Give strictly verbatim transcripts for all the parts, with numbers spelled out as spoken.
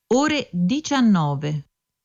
ore diciannove.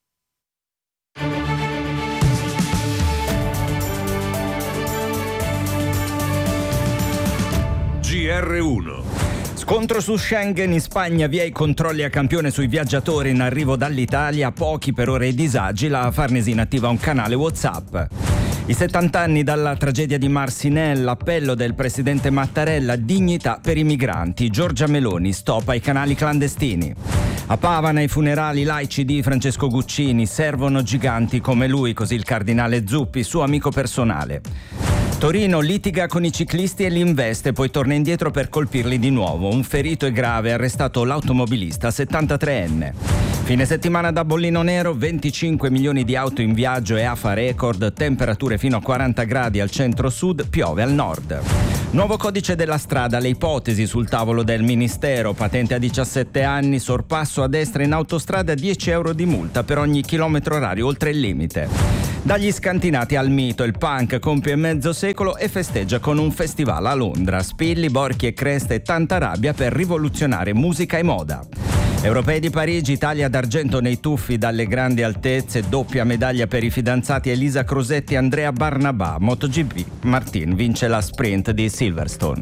G R uno. Scontro su Schengen, in Spagna via i controlli a campione sui viaggiatori in arrivo dall'Italia, pochi per ora i disagi, la Farnesina attiva un canale WhatsApp. I settanta anni dalla tragedia di Marcinelle, l'appello del presidente Mattarella, dignità per i migranti, Giorgia Meloni, stop ai canali clandestini. A Pavana i funerali laici di Francesco Guccini, servono giganti come lui, così il cardinale Zuppi, suo amico personale. Torino litiga con i ciclisti e li investe, poi torna indietro per colpirli di nuovo. Un ferito e grave, arrestato l'automobilista settantatreenne. Fine settimana da bollino nero, venticinque milioni di auto in viaggio e A F A record, temperature fino a quaranta gradi al centro-sud, piove al nord. Nuovo codice della strada, le ipotesi sul tavolo del Ministero, patente a diciassette anni, sorpasso a destra in autostrada, dieci euro di multa per ogni chilometro orario oltre il limite. Dagli scantinati al mito, il punk compie mezzo secolo e festeggia con un festival a Londra. Spilli, borchi e creste e tanta rabbia per rivoluzionare musica e moda. Europei di Parigi, Italia d'argento nei tuffi dalle grandi altezze, doppia medaglia per i fidanzati Elisa Crosetti e Andrea Barnabà. MotoGP, Martin vince la sprint di Silverstone.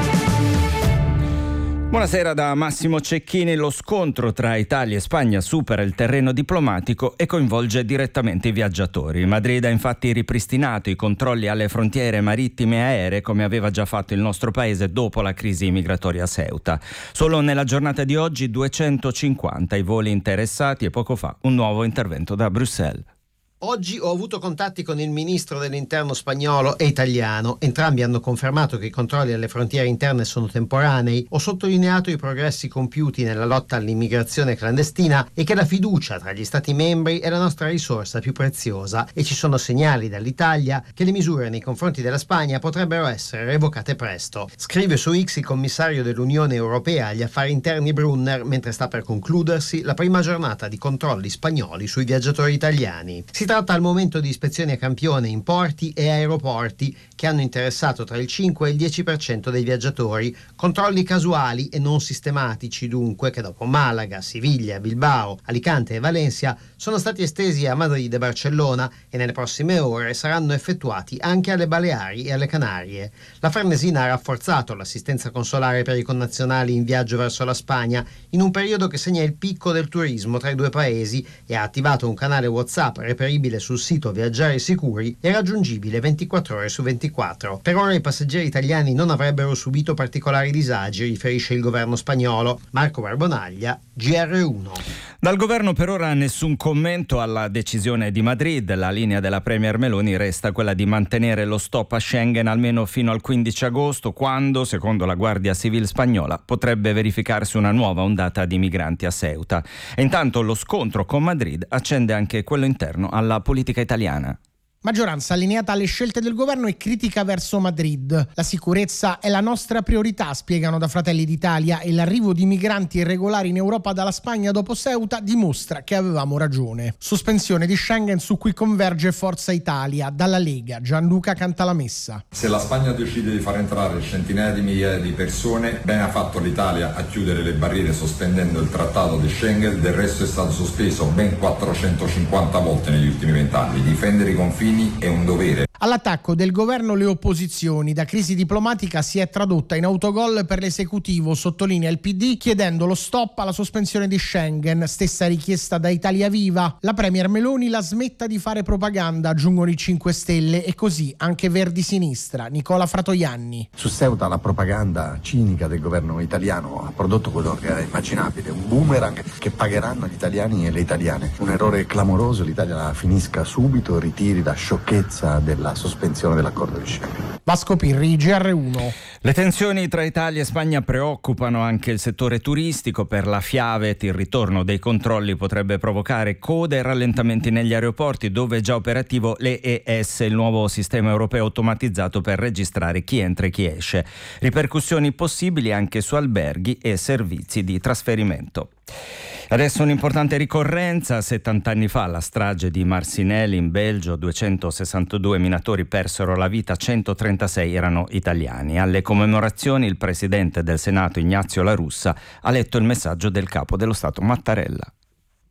Buonasera da Massimo Cecchini. Lo scontro tra Italia e Spagna supera il terreno diplomatico e coinvolge direttamente i viaggiatori. Madrid ha infatti ripristinato i controlli alle frontiere marittime e aeree come aveva già fatto il nostro paese dopo la crisi migratoria a Ceuta. Solo nella giornata di oggi duecentocinquanta i voli interessati e poco fa un nuovo intervento da Bruxelles. Oggi ho avuto contatti con il ministro dell'interno spagnolo e italiano. Entrambi hanno confermato che i controlli alle frontiere interne sono temporanei. Ho sottolineato i progressi compiuti nella lotta all'immigrazione clandestina e che la fiducia tra gli Stati membri è la nostra risorsa più preziosa, e ci sono segnali dall'Italia che le misure nei confronti della Spagna potrebbero essere revocate presto. Scrive su X il commissario dell'Unione Europea agli affari interni Brunner mentre sta per concludersi la prima giornata di controlli spagnoli sui viaggiatori italiani. Si Si tratta al momento di ispezioni a campione in porti e aeroporti che hanno interessato tra il cinque e il dieci per cento dei viaggiatori, controlli casuali e non sistematici dunque, che dopo Malaga, Siviglia, Bilbao, Alicante e Valencia sono stati estesi a Madrid e Barcellona e nelle prossime ore saranno effettuati anche alle Baleari e alle Canarie. La Farnesina ha rafforzato l'assistenza consolare per i connazionali in viaggio verso la Spagna in un periodo che segna il picco del turismo tra i due paesi e ha attivato un canale WhatsApp reperibile sul sito Viaggiare Sicuri e raggiungibile ventiquattro ore su ventiquattro. Per ora i passeggeri italiani non avrebbero subito particolari disagi, riferisce il governo spagnolo. Marco Barbonaglia, G R uno. Dal governo per ora nessun commento alla decisione di Madrid. La linea della Premier Meloni resta quella di mantenere lo stop a Schengen almeno fino al quindici agosto, quando, secondo la Guardia Civile spagnola, potrebbe verificarsi una nuova ondata di migranti a Ceuta. E intanto lo scontro con Madrid accende anche quello interno alla politica italiana. Maggioranza allineata alle scelte del governo e critica verso Madrid. La sicurezza è la nostra priorità, spiegano da Fratelli d'Italia, e l'arrivo di migranti irregolari in Europa dalla Spagna dopo Ceuta dimostra che avevamo ragione. Sospensione di Schengen su cui converge Forza Italia. Dalla Lega, Gianluca Cantalamessa. Se la Spagna decide di far entrare centinaia di migliaia di persone, bene ha fatto l'Italia a chiudere le barriere sospendendo il trattato di Schengen. Del resto è stato sospeso ben quattrocentocinquanta volte negli ultimi vent'anni. Difendere i confini è un dovere. All'attacco del governo le opposizioni. Da crisi diplomatica si è tradotta in autogol per l'esecutivo, sottolinea il P D, chiedendo lo stop alla sospensione di Schengen, stessa richiesta da Italia Viva. La Premier Meloni la smetta di fare propaganda, aggiungono i cinque Stelle, e così anche Verdi Sinistra. Nicola Fratoianni. Su Ceuta la propaganda cinica del governo italiano ha prodotto quello che era immaginabile, un boomerang che pagheranno gli italiani e le italiane. Un errore clamoroso, l'Italia la finisca subito, ritiri la sciocchezza della la sospensione dell'accordo di Schengen. Vasco Pirri, G R uno. Le tensioni tra Italia e Spagna preoccupano anche il settore turistico. Per la Fiavet il ritorno dei controlli potrebbe provocare code e rallentamenti negli aeroporti, dove è già operativo l'E E S, il nuovo sistema europeo automatizzato per registrare chi entra e chi esce. Ripercussioni possibili anche su alberghi e servizi di trasferimento. Adesso un'importante ricorrenza. settanta anni fa, la strage di Marcinelle in Belgio, duecentosessantadue minatori persero la vita, centotrentasei erano italiani. Alle commemorazioni il presidente del Senato Ignazio La Russa ha letto il messaggio del capo dello Stato Mattarella.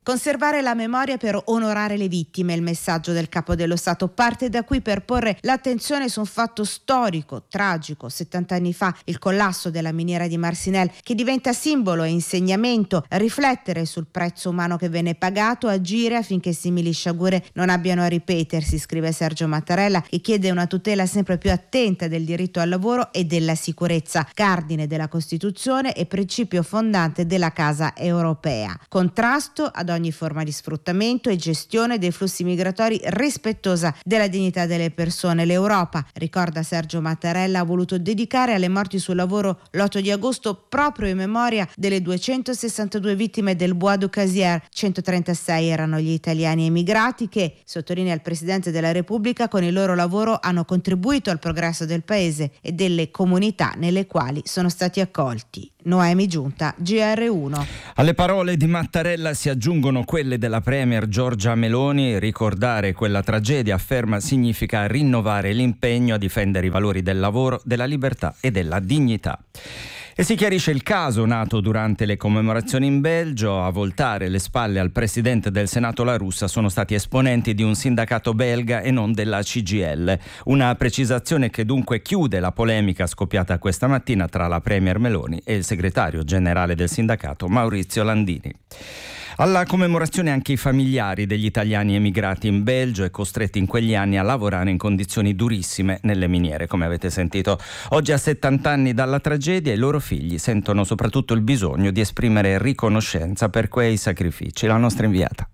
Conservare la memoria per onorare le vittime, il messaggio del Capo dello Stato parte da qui per porre l'attenzione su un fatto storico, tragico, settanta anni fa, il collasso della miniera di Marcinelle, che diventa simbolo e insegnamento, riflettere sul prezzo umano che venne pagato, agire affinché simili sciagure non abbiano a ripetersi, scrive Sergio Mattarella, che chiede una tutela sempre più attenta del diritto al lavoro e della sicurezza, cardine della Costituzione e principio fondante della Casa Europea. Contrasto ad ogni forma di sfruttamento e gestione dei flussi migratori rispettosa della dignità delle persone. L'Europa, ricorda Sergio Mattarella, ha voluto dedicare alle morti sul lavoro l'otto di agosto proprio in memoria delle duecentosessantadue vittime del Bois du Cazier. centotrentasei erano gli italiani emigrati che, sottolinea il Presidente della Repubblica, con il loro lavoro hanno contribuito al progresso del paese e delle comunità nelle quali sono stati accolti. Noemi Giunta, G R uno. Alle parole di Mattarella si aggiungono quelle della Premier Giorgia Meloni. Ricordare quella tragedia, afferma, significa rinnovare l'impegno a difendere i valori del lavoro, della libertà e della dignità. E si chiarisce il caso nato durante le commemorazioni in Belgio. A voltare le spalle al presidente del Senato La Russa sono stati esponenti di un sindacato belga e non della C G I L. Una precisazione che dunque chiude la polemica scoppiata questa mattina tra la Premier Meloni e il segretario generale del sindacato Maurizio Landini. Alla commemorazione anche i familiari degli italiani emigrati in Belgio e costretti in quegli anni a lavorare in condizioni durissime nelle miniere, come avete sentito. Oggi, a settanta anni dalla tragedia, i loro figli sentono soprattutto il bisogno di esprimere riconoscenza per quei sacrifici. La nostra inviata.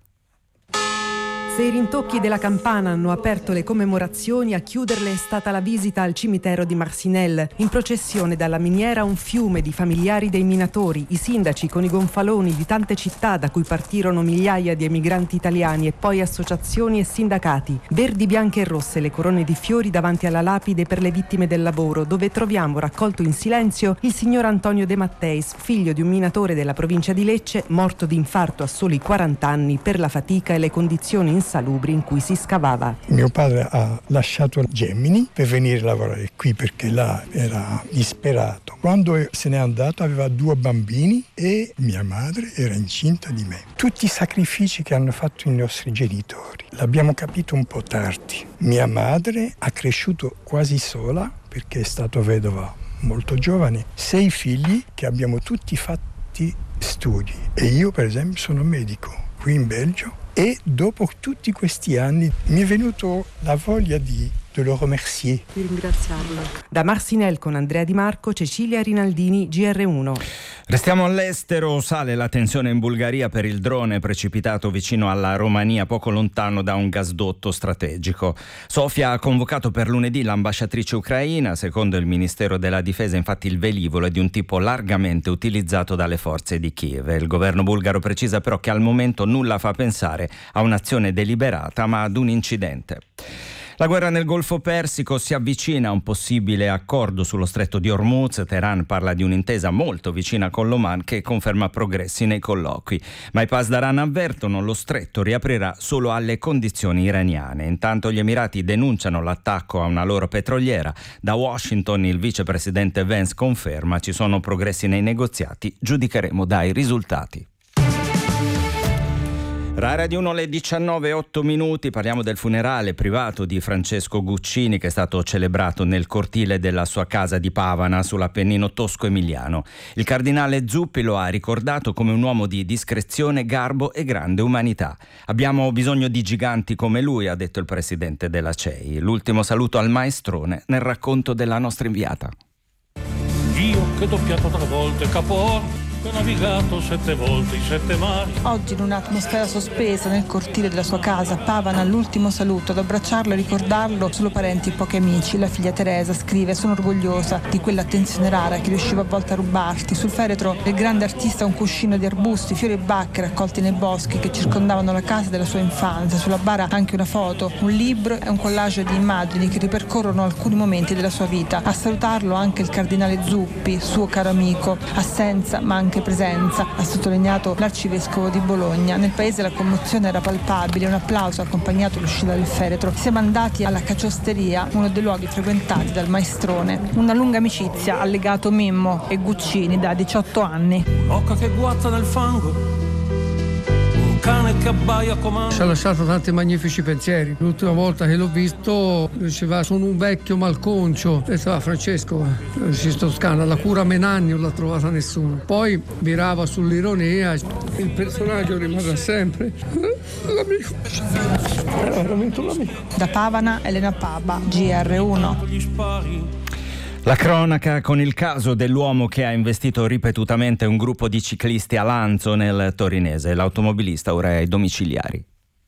Se i rintocchi della campana hanno aperto le commemorazioni, a chiuderle è stata la visita al cimitero di Marcinelle. In processione dalla miniera un fiume di familiari dei minatori, i sindaci con i gonfaloni di tante città da cui partirono migliaia di emigranti italiani e poi associazioni e sindacati. Verdi, bianche e rosse le corone di fiori davanti alla lapide per le vittime del lavoro, dove troviamo raccolto in silenzio il signor Antonio De Matteis, figlio di un minatore della provincia di Lecce, morto di infarto a soli quaranta anni per la fatica e le condizioni insalubri in cui si scavava. Mio padre ha lasciato Gemini per venire a lavorare qui perché là era disperato. Quando se n'è andato aveva due bambini e mia madre era incinta di me. Tutti i sacrifici che hanno fatto i nostri genitori l'abbiamo capito un po' tardi. Mia madre ha cresciuto quasi sola perché è stata vedova molto giovane. Sei figli che abbiamo tutti fatti studi e io per esempio sono medico qui in Belgio. E dopo tutti questi anni mi è venuto la voglia di, di lo remercier. Di ringraziarlo. Da Marcinelle con Andrea Di Marco, Cecilia Rinaldini, G R uno. Restiamo all'estero. Sale la tensione in Bulgaria per il drone precipitato vicino alla Romania, poco lontano da un gasdotto strategico. Sofia ha convocato per lunedì l'ambasciatrice ucraina. Secondo il Ministero della Difesa, infatti, il velivolo è di un tipo largamente utilizzato dalle forze di Kiev. Il governo bulgaro precisa però che al momento nulla fa pensare a un'azione deliberata, ma ad un incidente. La guerra nel Golfo Persico si avvicina a un possibile accordo sullo stretto di Hormuz. Teheran parla di un'intesa molto vicina con l'Oman che conferma progressi nei colloqui. Ma i Pasdaran avvertono lo stretto riaprirà solo alle condizioni iraniane. Intanto gli Emirati denunciano l'attacco a una loro petroliera. Da Washington il vicepresidente Vance conferma ci sono progressi nei negoziati. Giudicheremo dai risultati. Rai Radio uno alle diciannove e otto minuti, parliamo del funerale privato di Francesco Guccini che è stato celebrato nel cortile della sua casa di Pavana sull'Appennino tosco-emiliano. Il cardinale Zuppi lo ha ricordato come un uomo di discrezione, garbo e grande umanità. Abbiamo bisogno di giganti come lui, ha detto il presidente della C E I. L'ultimo saluto al maestrone nel racconto della nostra inviata. Io che ho doppiato tre volte Capo ho navigato sette volte i sette mari. Oggi in un'atmosfera sospesa nel cortile della sua casa, Pavana, l'ultimo saluto. Ad abbracciarlo e ricordarlo solo parenti e pochi amici. La figlia Teresa scrive: sono orgogliosa di quell'attenzione rara che riusciva a volte a rubarti. Sul feretro del grande artista un cuscino di arbusti, fiori e bacche raccolti nei boschi che circondavano la casa della sua infanzia. Sulla bara anche una foto, un libro e un collage di immagini che ripercorrono alcuni momenti della sua vita. A salutarlo anche il cardinale Zuppi, suo caro amico. Assenza ma anche presenza, ha sottolineato l'arcivescovo di Bologna. Nel paese la commozione era palpabile, un applauso ha accompagnato l'uscita del feretro. Siamo andati alla Cacciosteria, uno dei luoghi frequentati dal maestrone. Una lunga amicizia ha legato Mimmo e Guccini da diciotto anni. Un'occa che guazza nel fango, un cane che abbaia comando. Ci ha lasciato tanti magnifici pensieri. L'ultima volta che l'ho visto diceva sono un vecchio malconcio. Diceva Francesco, in Toscana, la cura Menanni non l'ha trovata nessuno. Poi virava sull'ironia, il personaggio rimarrà sempre l'amico. Era veramente un amico. Da Pavana, Elena Paba, G R uno. La cronaca con il caso dell'uomo che ha investito ripetutamente un gruppo di ciclisti a Lanzo nel torinese. L'automobilista ora è ai domiciliari.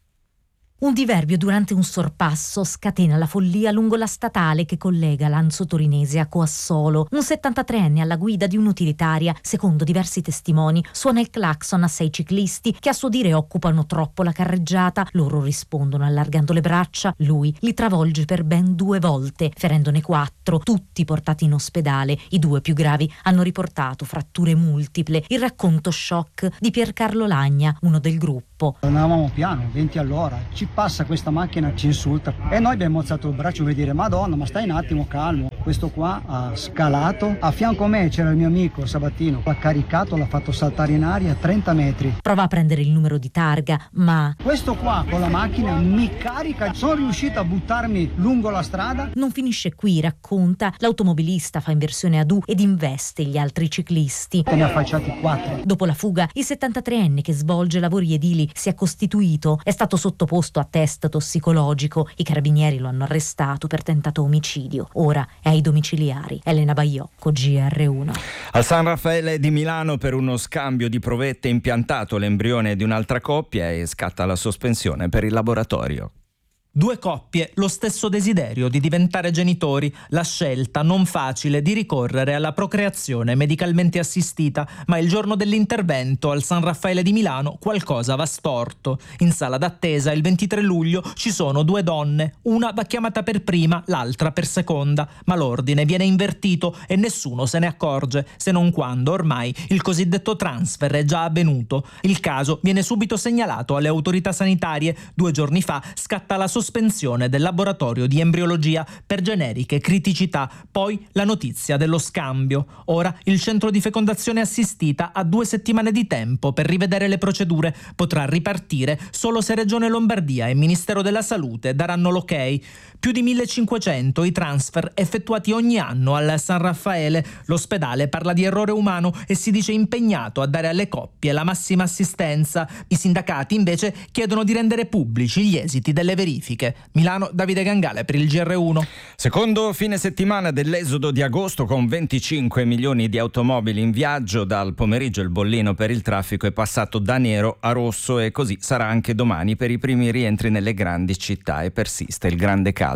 Un diverbio durante un sorpasso scatena la follia lungo la statale che collega Lanzo Torinese a Coassolo. Un settantatreenne alla guida di un'utilitaria, secondo diversi testimoni, suona il clacson a sei ciclisti che a suo dire occupano troppo la carreggiata. Loro rispondono allargando le braccia. Lui li travolge per ben due volte, ferendone quattro, tutti portati in ospedale. I due più gravi hanno riportato fratture multiple. Il racconto shock di Piercarlo Lagna, uno del gruppo. Andavamo piano, venti all'ora, ci passa questa macchina, ci insulta e noi abbiamo alzato il braccio per dire Madonna, ma stai un attimo calmo. Questo qua ha scalato, a fianco a me c'era il mio amico Sabatino, l'ha caricato, l'ha fatto saltare in aria a trenta metri. Prova a prendere il numero di targa, ma questo qua con la macchina mi carica, sono riuscito a buttarmi lungo la strada. Non finisce qui, racconta. L'automobilista fa inversione ad U ed investe gli altri ciclisti. Ne ha affacciati quattro. Dopo la fuga, il settantatreenne che svolge lavori edili si è costituito, è stato sottoposto a test tossicologico. I carabinieri lo hanno arrestato per tentato omicidio. Ora è ai domiciliari. Elena Baiocco, G R uno. Al San Raffaele di Milano per uno scambio di provette impiantato l'embrione di un'altra coppia e scatta la sospensione per il laboratorio. Due coppie, lo stesso desiderio di diventare genitori, la scelta non facile di ricorrere alla procreazione medicalmente assistita, ma il giorno dell'intervento al San Raffaele di Milano qualcosa va storto. In sala d'attesa il ventitré luglio ci sono due donne, una va chiamata per prima, l'altra per seconda, ma l'ordine viene invertito e nessuno se ne accorge, se non quando ormai il cosiddetto transfer è già avvenuto. Il caso viene subito segnalato alle autorità sanitarie. Due giorni fa scatta la sospensione del laboratorio di embriologia per generiche criticità, poi la notizia dello scambio. Ora il centro di fecondazione assistita ha due settimane di tempo per rivedere le procedure. Potrà ripartire solo se Regione Lombardia e Ministero della Salute daranno l'ok. Più di millecinquecento i transfer effettuati ogni anno al San Raffaele. L'ospedale parla di errore umano e si dice impegnato a dare alle coppie la massima assistenza. I sindacati invece chiedono di rendere pubblici gli esiti delle verifiche. Milano, Davide Gangale per il G R uno. Secondo fine settimana dell'esodo di agosto, con venticinque milioni di automobili in viaggio, dal pomeriggio il bollino per il traffico è passato da nero a rosso e così sarà anche domani per i primi rientri nelle grandi città e persiste il grande caldo.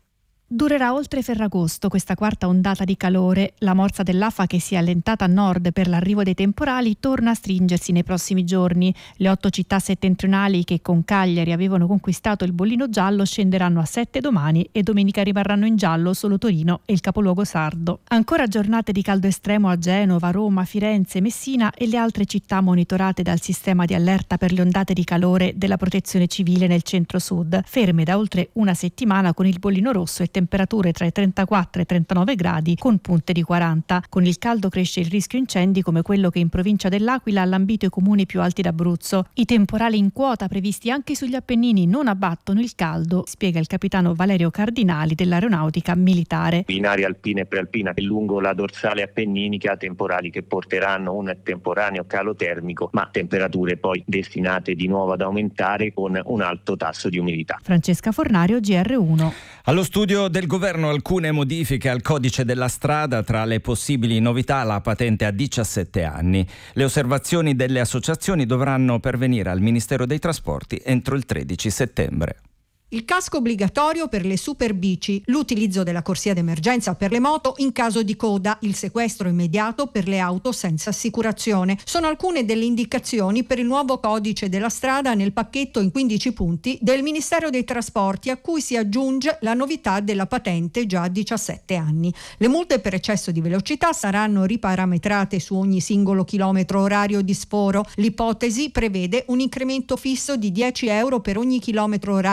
Durerà oltre Ferragosto questa quarta ondata di calore. La morsa dell'Afa, che si è allentata a nord per l'arrivo dei temporali, torna a stringersi nei prossimi giorni. Le otto città settentrionali che con Cagliari avevano conquistato il bollino giallo scenderanno a sette domani e domenica rimarranno in giallo solo Torino e il capoluogo sardo. Ancora giornate di caldo estremo a Genova, Roma, Firenze, Messina e le altre città monitorate dal sistema di allerta per le ondate di calore della Protezione Civile nel centro-sud, ferme da oltre una settimana con il bollino rosso e temperature tra i trentaquattro e i trentanove gradi con punte di quaranta. Con il caldo cresce il rischio incendi come quello che in provincia dell'Aquila ha lambito i comuni più alti d'Abruzzo. I temporali in quota previsti anche sugli Appennini non abbattono il caldo, spiega il capitano Valerio Cardinali dell'Aeronautica Militare. In area alpina e prealpina e lungo la dorsale appenninica temporali che porteranno un temporaneo calo termico, ma temperature poi destinate di nuovo ad aumentare con un alto tasso di umidità. Francesca Fornario, G R uno. Allo studio del governo alcune modifiche al codice della strada, tra le possibili novità la patente a diciassette anni. Le osservazioni delle associazioni dovranno pervenire al Ministero dei Trasporti entro il tredici settembre. Il casco obbligatorio per le superbici, l'utilizzo della corsia d'emergenza per le moto in caso di coda, il sequestro immediato per le auto senza assicurazione. Sono alcune delle indicazioni per il nuovo codice della strada nel pacchetto in quindici punti del Ministero dei Trasporti, a cui si aggiunge la novità della patente già a diciassette anni. Le multe per eccesso di velocità saranno riparametrate su ogni singolo chilometro orario di sforo. L'ipotesi prevede un incremento fisso di dieci euro per ogni chilometro orario oltre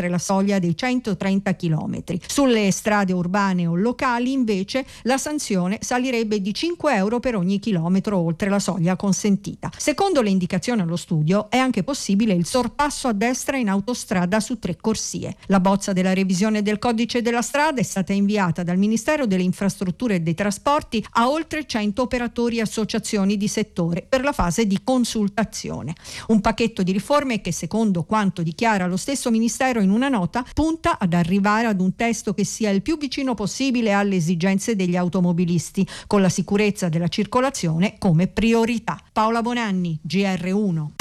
oltre la soglia dei centotrenta chilometri. Sulle strade urbane o locali, invece, la sanzione salirebbe di cinque euro per ogni chilometro oltre la soglia consentita. Secondo le indicazioni allo studio, è anche possibile il sorpasso a destra in autostrada su tre corsie. La bozza della revisione del codice della strada è stata inviata dal Ministero delle Infrastrutture e dei Trasporti a oltre cento operatori e associazioni di settore per la fase di consultazione. Un pacchetto di riforme che, secondo quanto dichiara lo stesso Ministero in una nota, punta ad arrivare ad un testo che sia il più vicino possibile alle esigenze degli automobilisti, con la sicurezza della circolazione come priorità. Paola Bonanni, G R uno.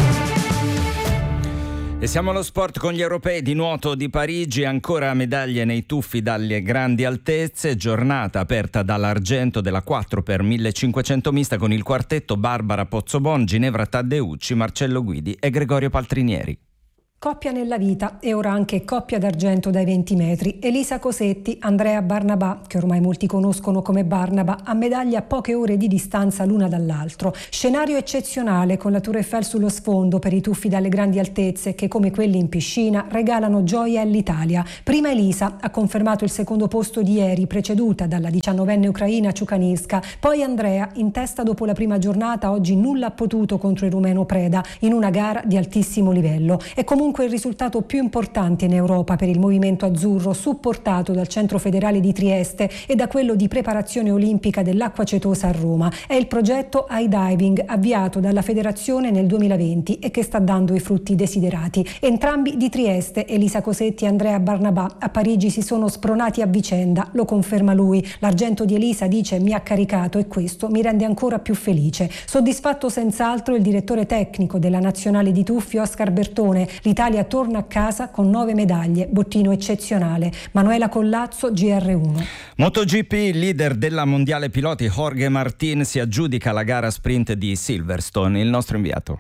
E siamo allo sport con gli europei di nuoto di Parigi, ancora medaglie nei tuffi dalle grandi altezze, giornata aperta dall'argento della quattro per millecinquecento mista con il quartetto Barbara Pozzobon, Ginevra Taddeucci, Marcello Guidi e Gregorio Paltrinieri. Coppia nella vita e ora anche coppia d'argento dai venti metri. Elisa Cosetti, Andrea Barnabà, che ormai molti conoscono come Barnaba, a medaglia a poche ore di distanza l'una dall'altro. Scenario eccezionale con la Tour Eiffel sullo sfondo per i tuffi dalle grandi altezze che, come quelli in piscina, regalano gioia all'Italia. Prima Elisa ha confermato il secondo posto di ieri, preceduta dalla diciannovenne ucraina Ciukanirska. Poi Andrea, in testa dopo la prima giornata, oggi nulla ha potuto contro il rumeno Preda in una gara di altissimo livello. E comunque il risultato più importante in Europa per il movimento azzurro, supportato dal Centro Federale di Trieste e da quello di preparazione olimpica dell'acqua cetosa a Roma. È il progetto iDiving, avviato dalla federazione nel duemilaventi e che sta dando i frutti desiderati. Entrambi di Trieste, Elisa Cosetti e Andrea Barnabà, a Parigi si sono spronati a vicenda, lo conferma lui. L'argento di Elisa, dice, mi ha caricato e questo mi rende ancora più felice. Soddisfatto senz'altro il direttore tecnico della nazionale di tuffi, Oscar Bertone. L'Italia torna a casa con nove medaglie, bottino eccezionale. Manuela Collazzo, G R uno. MotoGP, il leader della mondiale piloti Jorge Martin si aggiudica la gara sprint di Silverstone. Il nostro inviato.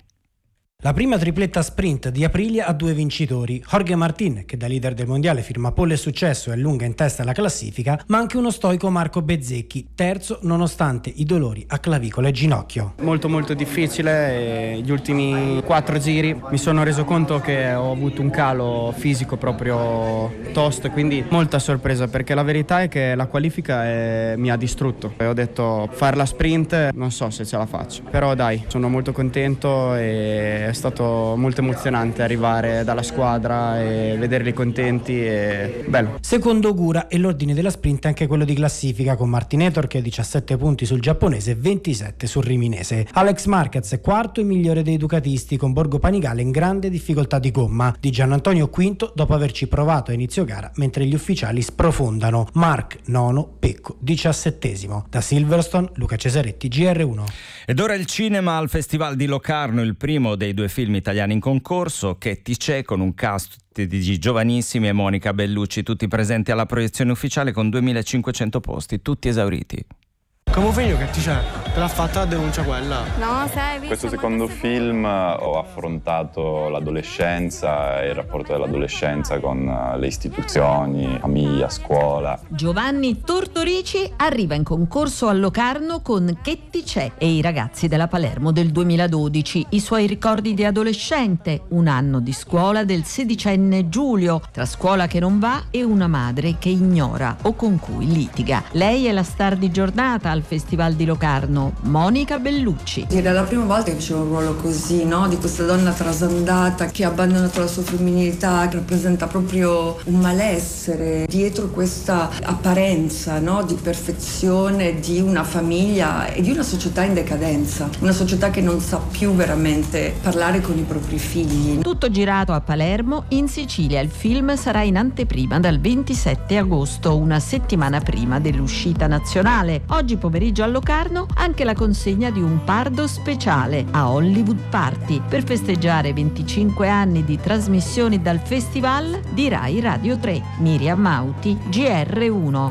La prima tripletta sprint di Aprilia ha due vincitori, Jorge Martin, che da leader del mondiale firma pole e successo e allunga in testa alla classifica, ma anche uno stoico Marco Bezzecchi, terzo nonostante i dolori a clavicola e ginocchio. Molto molto difficile, e gli ultimi quattro giri mi sono reso conto che ho avuto un calo fisico proprio tosto, quindi molta sorpresa, perché la verità è che la qualifica è... mi ha distrutto e ho detto fare la sprint non so se ce la faccio, però dai, sono molto contento e è stato molto emozionante arrivare dalla squadra e vederli contenti, e bello. Secondo Gura e l'ordine della sprint è anche quello di classifica, con Martinator che ha diciassette punti sul giapponese e ventisette sul riminese. Alex Marquez è quarto e migliore dei ducatisti, con Borgo Panigale in grande difficoltà di gomma. Di Gianantonio quinto dopo averci provato a inizio gara mentre gli ufficiali sprofondano. Mark nono, Pecco diciassettesimo. Da Silverstone, Luca Cesaretti, G R uno. Ed ora il cinema al Festival di Locarno, il primo dei due film italiani in concorso, Che ti c'è, con un cast di giovanissimi, e Monica Bellucci, tutti presenti alla proiezione ufficiale con duemilacinquecento posti, tutti esauriti. Come figlio che ti c'è? Te l'ha fatta la denuncia quella? No, sai, questo secondo film ho affrontato l'adolescenza e il rapporto dell'adolescenza con le istituzioni, famiglia, scuola. Giovanni Tortorici arriva in concorso a Locarno con Che ti c'è e I ragazzi della Palermo del duemiladodici, i suoi ricordi di adolescente, un anno di scuola del sedicenne Giulio, tra scuola che non va e una madre che ignora o con cui litiga. Lei è la star di giornata al Festival di Locarno, Monica Bellucci. Era la prima volta che facevo un ruolo così, no? Di questa donna trasandata che ha abbandonato la sua femminilità, che rappresenta proprio un malessere dietro questa apparenza, no? Di perfezione di una famiglia e di una società in decadenza, una società che non sa più veramente parlare con i propri figli. Tutto girato a Palermo, in Sicilia. Il film sarà in anteprima dal ventisette agosto, una settimana prima dell'uscita nazionale. Oggi pomeriggio a Locarno anche la consegna di un pardo speciale a Hollywood Party per festeggiare venticinque anni di trasmissioni dal festival di Rai Radio tre. Miriam Mauti, G R uno.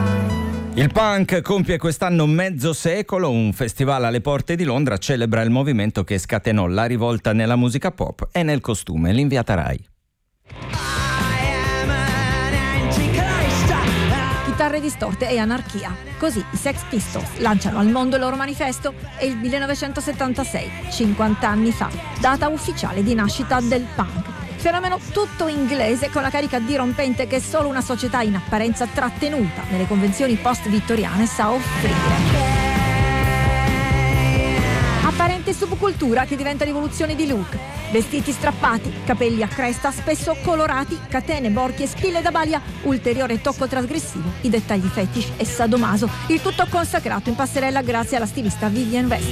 Il punk compie quest'anno mezzo secolo, un festival alle porte di Londra celebra il movimento che scatenò la rivolta nella musica pop e nel costume. L'inviata Rai. Chitarre distorte e anarchia. Così i Sex Pistols lanciano al mondo il loro manifesto e il millenovecentosettantasei, cinquanta anni fa, data ufficiale di nascita del punk. Fenomeno tutto inglese con la carica dirompente che solo una società in apparenza trattenuta nelle convenzioni post-vittoriane sa offrire. Apparente subcultura che diventa rivoluzione di look. Vestiti strappati, capelli a cresta, spesso colorati, catene, borchie, spille da balia, ulteriore tocco trasgressivo, i dettagli fetish e sadomaso, il tutto consacrato in passerella grazie alla stilista Vivienne Westwood.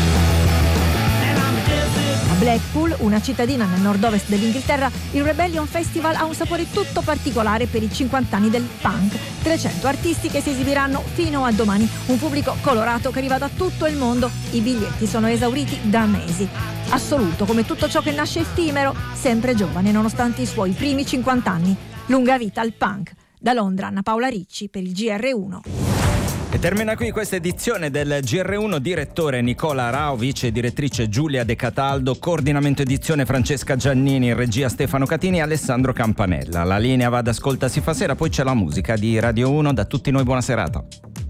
A Blackpool, una cittadina nel nord-ovest dell'Inghilterra, il Rebellion Festival ha un sapore tutto particolare per i cinquanta anni del punk. trecento artisti che si esibiranno fino a domani, un pubblico colorato che arriva da tutto il mondo, i biglietti sono esauriti da mesi. Assoluto come tutto ciò che nasce effimero, sempre giovane nonostante i suoi primi cinquanta anni. Lunga vita al punk. Da Londra, Anna Paola Ricci per il G R uno. E termina qui questa edizione del G R uno, direttore Nicola Rao, vice direttrice Giulia De Cataldo, coordinamento edizione Francesca Giannini, regia Stefano Catini e Alessandro Campanella. La linea va ad Ascolta si fa sera, poi c'è la musica di Radio uno. Da tutti noi buona serata.